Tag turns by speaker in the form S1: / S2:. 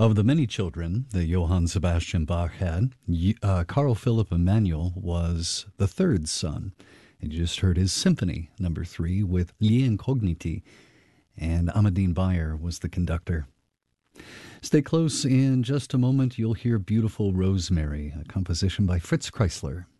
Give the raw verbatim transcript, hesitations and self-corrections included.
S1: Of the many children that Johann Sebastian Bach had, y- uh, Carl Philipp Emanuel was the third son. And you just heard his Symphony Number Three with Gli Incogniti, and Amadine Bayer was the conductor. Stay close. In just a moment, you'll hear Beautiful Rosemary, a composition by Fritz Kreisler.